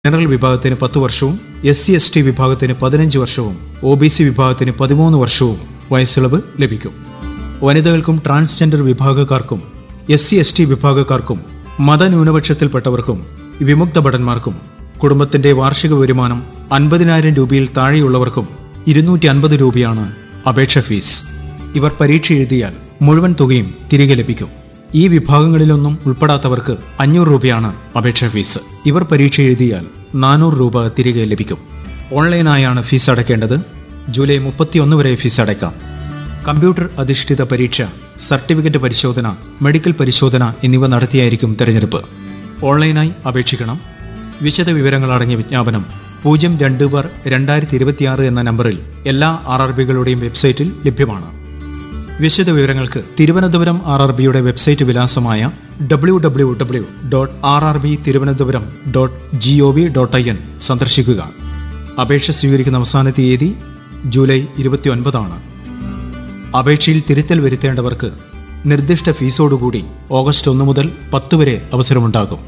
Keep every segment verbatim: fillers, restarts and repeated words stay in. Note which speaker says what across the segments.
Speaker 1: General വിഭാഗത്തിന് പത്ത് വർഷവും എസ് സി എസ് ടി വിഭാഗത്തിന് പതിനഞ്ച് വർഷവും ഒ ബി സി വിഭാഗത്തിന് പതിമൂന്ന് വർഷവും വയസ്സിളവ് ലഭിക്കും. വനിതകൾക്കും transgender വിഭാഗക്കാർക്കും S C S T വിഭാഗക്കാർക്കും മതന്യൂനപക്ഷത്തിൽപ്പെട്ടവർക്കും വിമുക്ത ഭടന്മാർക്കും കുടുംബത്തിന്റെ വാർഷിക വരുമാനം അൻപതിനായിരം രൂപയിൽ താഴെയുള്ളവർക്കും ഇരുന്നൂറ്റി അൻപത് രൂപയാണ് അപേക്ഷ ഫീസ്. ഇവർ പരീക്ഷ എഴുതിയാൽ മുഴുവൻ തുകയും തിരികെ ലഭിക്കും. ഈ വിഭാഗങ്ങളിലൊന്നും ഉൾപ്പെടാത്തവർക്ക് അഞ്ഞൂറ് രൂപയാണ് അപേക്ഷാ ഫീസ്. ഇവർ പരീക്ഷ എഴുതിയാൽ നാനൂറ് രൂപ തിരികെ ലഭിക്കും. ഓൺലൈനായാണ് ഫീസ് അടയ്ക്കേണ്ടത്. ജൂലൈ മുപ്പത്തിയൊന്ന് വരെ ഫീസ് അടയ്ക്കാം. കമ്പ്യൂട്ടർ അധിഷ്ഠിത പരീക്ഷ, സർട്ടിഫിക്കറ്റ് പരിശോധന, മെഡിക്കൽ പരിശോധന എന്നിവ നടത്തിയായിരിക്കും തെരഞ്ഞെടുപ്പ്. ഓൺലൈനായി അപേക്ഷിക്കണം. വിശദ വിവരങ്ങൾ അടങ്ങിയ വിജ്ഞാപനം പൂജ്യം രണ്ട് ബാർ രണ്ടായിരത്തി ഇരുപത്തിയാറ് എന്ന നമ്പറിൽ എല്ലാ ആർ ആർ ബികളുടെയും വെബ്സൈറ്റിൽ ലഭ്യമാണ്. വിശദ വിവരങ്ങൾക്ക് തിരുവനന്തപുരം ആർ ആർ ബിയുടെ website വിലാസമായ W W W dot R R B Thiruvananthapuram dot G O V dot I N സന്ദർശിക്കുക. അപേക്ഷ സ്വീകരിക്കുന്ന അവസാന തീയതി ജൂലൈ ഇരുപത്തിയൊൻപതാണ്. അപേക്ഷയിൽ തിരുത്തൽ വരുത്തേണ്ടവർക്ക് നിർദ്ദിഷ്ട ഫീസോടുകൂടി ഓഗസ്റ്റ് ഒന്ന് മുതൽ പത്ത് വരെ അവസരമുണ്ടാകും.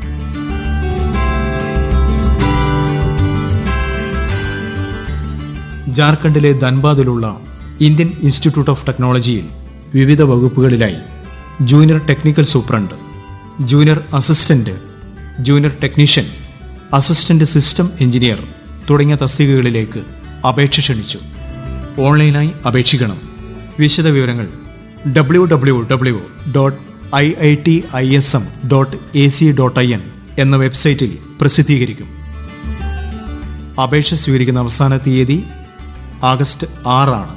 Speaker 1: ജാർഖണ്ഡിലെ ധൻബാദിലുള്ള ഇന്ത്യൻ ഇൻസ്റ്റിറ്റ്യൂട്ട് ഓഫ് ടെക്നോളജിയിൽ വിവിധ വകുപ്പുകളിലായി junior technical superintendent, junior assistant, junior technician, assistant system engineer തുടങ്ങിയ തസ്തികകളിലേക്ക് അപേക്ഷ ക്ഷണിച്ചു. ഓൺലൈനായി അപേക്ഷിക്കണം. വിശദ വിവരങ്ങൾ W W W dot I I T I S M dot A C dot I N എന്ന വെബ്സൈറ്റിൽ പ്രസിദ്ധീകരിക്കും. അപേക്ഷ സ്വീകരിക്കുന്ന അവസാന തീയതി ആഗസ്റ്റ് ആറാണ്.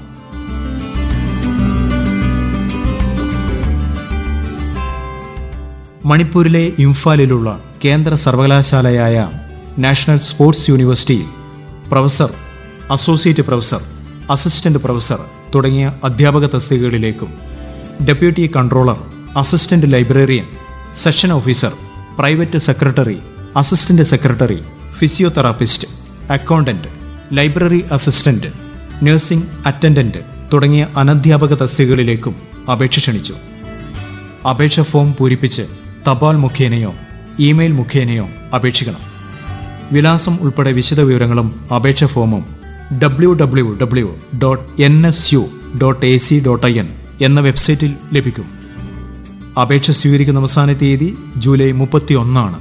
Speaker 1: മണിപ്പൂരിലെ ഇംഫാലിലുള്ള കേന്ദ്ര സർവകലാശാലയായ നാഷണൽ സ്പോർട്സ് യൂണിവേഴ്സിറ്റിയിൽ professor, associate professor, assistant professor തുടങ്ങിയ അധ്യാപക തസ്തികകളിലേക്കും deputy controller, assistant librarian, session officer, private secretary, assistant secretary, physiotherapist, accountant, library assistant, nursing attendant തുടങ്ങിയ അനധ്യാപക തസ്തികകളിലേക്കും അപേക്ഷ ക്ഷണിച്ചു. അപേക്ഷ ഫോം പൂരിപ്പിച്ച് തപാൽ മുഖേനയോ ഇമെയിൽ മുഖേനയോ അപേക്ഷിക്കണം. വിലാസം ഉൾപ്പെടെ വിശദ വിവരങ്ങളും അപേക്ഷ ഫോമും W W W dot N S U dot A C dot I N എന്ന വെബ്സൈറ്റിൽ ലഭിക്കും. അപേക്ഷ സ്വീകരിക്കുന്ന അവസാന തീയതി ജൂലൈ മുപ്പത്തിയൊന്നാണ്.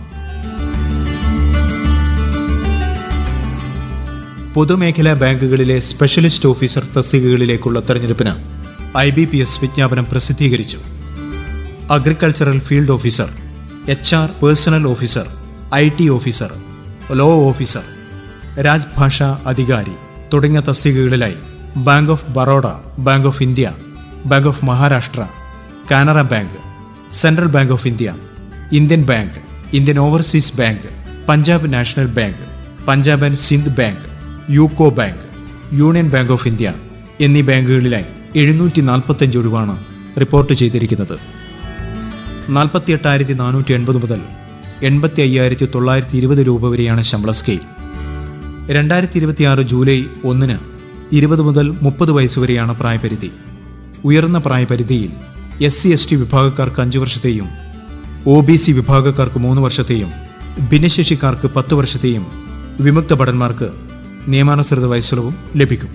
Speaker 1: പൊതുമേഖലാ ബാങ്കുകളിലെ സ്പെഷ്യലിസ്റ്റ് ഓഫീസർ തസ്തികകളിലേക്കുള്ള തെരഞ്ഞെടുപ്പിന് ഐ ബി പി എസ് വിജ്ഞാപനം പ്രസിദ്ധീകരിച്ചു. Agricultural field officer, H R personnel officer, I T officer, law officer, Rajbhasha അധികാരി തുടങ്ങിയ തസ്തികകളിലായി bank of Baroda, bank of India, bank of Maharashtra, Canara bank, central bank of India, Indian bank, Indian overseas bank, Punjab national bank, Punjab and Sindh bank, UCO bank, union bank of India എന്നീ ബാങ്കുകളിലായി എഴുന്നൂറ്റി നാൽപ്പത്തഞ്ച് ഒഴിവാണ് report ചെയ്തിരിക്കുന്നത്. നാൽപ്പത്തി എട്ടായിരത്തി നാനൂറ്റി എൺപത് മുതൽ എൺപത്തി അയ്യായിരത്തി തൊള്ളായിരത്തി ഇരുപത് രൂപ വരെയാണ് ശമ്പള സ്കെയിൽ. രണ്ടായിരത്തി ഇരുപത്തിയാറ് ജൂലൈ ഒന്നിന് ഇരുപത് മുതൽ മുപ്പത് വയസ്സ് വരെയാണ് പ്രായപരിധി. ഉയർന്ന പ്രായപരിധിയിൽ എസ് സി എസ് ടി വിഭാഗക്കാർക്ക് അഞ്ചു വർഷത്തെയും ഒ ബി സി വിഭാഗക്കാർക്ക് മൂന്ന് വർഷത്തെയും ഭിന്നശേഷിക്കാർക്ക് പത്ത് വർഷത്തെയും വിമുക്ത ഭടന്മാർക്ക് നിയമാനുസൃത വയസ്സിളവും ലഭിക്കും.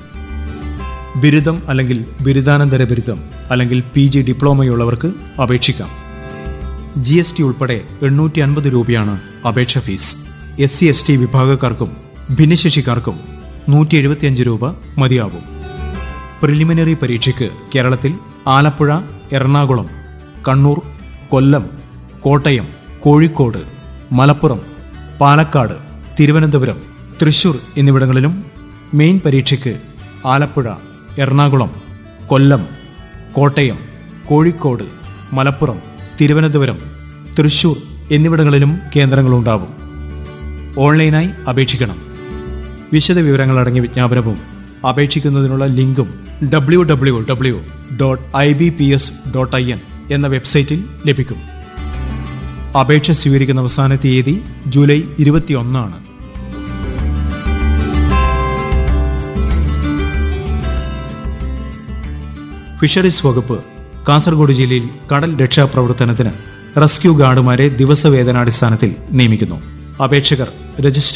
Speaker 1: ബിരുദം അല്ലെങ്കിൽ ബിരുദാനന്തര ബിരുദം അല്ലെങ്കിൽ പി ജി ഡിപ്ലോമയുള്ളവർക്ക് അപേക്ഷിക്കാം. ജി എസ് ടി ഉൾപ്പെടെ എണ്ണൂറ്റി അൻപത് രൂപയാണ് അപേക്ഷ fees. S C S T വിഭാഗക്കാർക്കും ഭിന്നശേഷിക്കാർക്കും നൂറ്റി എഴുപത്തിയഞ്ച് രൂപ മതിയാവും. പ്രിലിമിനറി പരീക്ഷയ്ക്ക് കേരളത്തിൽ ആലപ്പുഴ, എറണാകുളം, കണ്ണൂർ, കൊല്ലം, കോട്ടയം, കോഴിക്കോട്, മലപ്പുറം, പാലക്കാട്, തിരുവനന്തപുരം, തൃശൂർ എന്നിവിടങ്ങളിലും മെയിൻ പരീക്ഷയ്ക്ക് ആലപ്പുഴ, എറണാകുളം, കൊല്ലം, കോട്ടയം, കോഴിക്കോട്, മലപ്പുറം, തിരുവനന്തപുരം, തൃശൂർ എന്നിവിടങ്ങളിലും കേന്ദ്രങ്ങളുണ്ടാവും. ഓൺലൈനായി അപേക്ഷിക്കണം. വിശദ വിവരങ്ങൾ അടങ്ങിയ വിജ്ഞാപനവും അപേക്ഷിക്കുന്നതിനുള്ള ലിങ്കും W W W dot I B P S dot I N എന്ന വെബ്സൈറ്റിൽ ലഭിക്കും. അപേക്ഷ സ്വീകരിക്കുന്ന അവസാന തീയതി ജൂലൈ ഇരുപത്തിയൊന്നാണ്. ഫിഷറീസ് വകുപ്പ് കാസർഗോഡ് ജില്ലയിൽ കടൽ രക്ഷാപ്രവർത്തനത്തിന് റെസ്ക്യൂ ഗാർഡുമാരെ ദിവസവേതനാടിസ്ഥാനത്തിൽ നിയമിക്കുന്നു. അപേക്ഷകർ രജിസ്റ്റർ